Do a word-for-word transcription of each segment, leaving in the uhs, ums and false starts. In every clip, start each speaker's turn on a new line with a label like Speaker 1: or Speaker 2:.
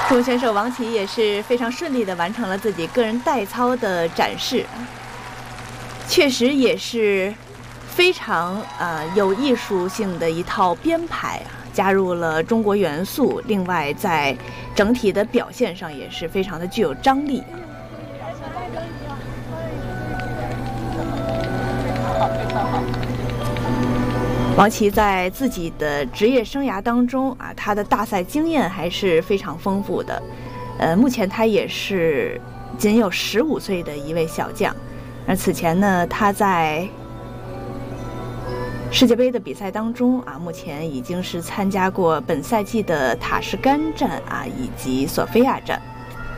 Speaker 1: 中国选手王琦也是非常顺利地完成了自己个人代操的展示，确实也是非常呃有艺术性的一套编排啊，加入了中国元素，另外在整体的表现上也是非常的具有张力。王琦在自己的职业生涯当中啊，他的大赛经验还是非常丰富的。呃，目前他也是仅有十五岁的一位小将。而此前呢，他在世界杯的比赛当中啊，目前已经是参加过本赛季的塔什干站啊，以及索菲亚站。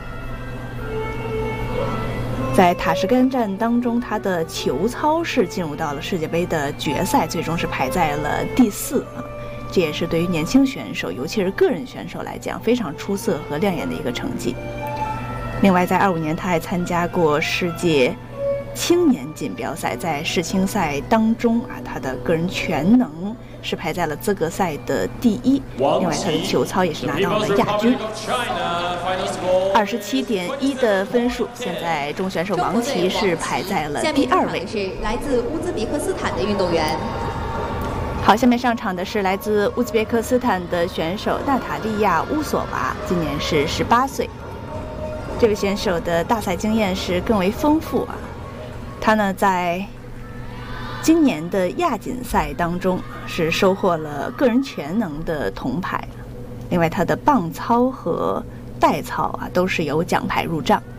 Speaker 1: 在塔什干站当中，他的球操是进入到了世界杯的决赛，最终是排在了第四啊。这也是对于年轻选手，尤其是个人选手来讲，非常出色和亮眼的一个成绩。另外，在二五年，他还参加过世界青年锦标赛，在世青赛当中啊，他的个人全能是排在了资格赛的第一。另外，他的球操也是拿到了亚军。二十七点一的分数，现在中选手王琦是排在了第二位。
Speaker 2: 是来自乌兹别克斯坦的运动员。
Speaker 1: 好，下面上场的是来自乌兹别克斯坦的选手娜塔莉亚·乌索娃，今年是十八岁。这位选手的大赛经验是更为丰富啊。他呢，在今年的亚锦赛当中是收获了个人全能的铜牌，另外他的棒操和代操啊都是有奖牌入账。